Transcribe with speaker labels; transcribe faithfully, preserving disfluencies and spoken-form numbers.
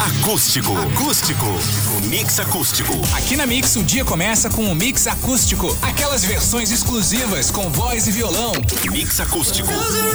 Speaker 1: Acústico. Acústico. Mix acústico.
Speaker 2: Aqui na Mix o dia começa com um mix acústico. Aquelas versões exclusivas com voz e violão.
Speaker 1: Mix acústico.